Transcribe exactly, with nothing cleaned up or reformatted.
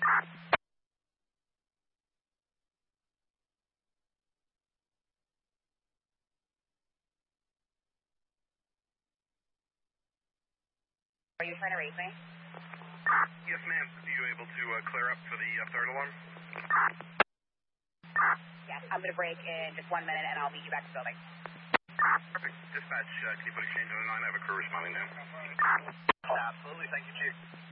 Are you trying to raise me? Yes, ma'am. Are you able to uh, clear up for the uh, third alarm? Yes, I'm going to break in just one minute and I'll meet you back to the building. Perfect. Dispatch, uh, can you put exchange on the nine? I have a crew responding now. Absolutely. Thank you, Chief.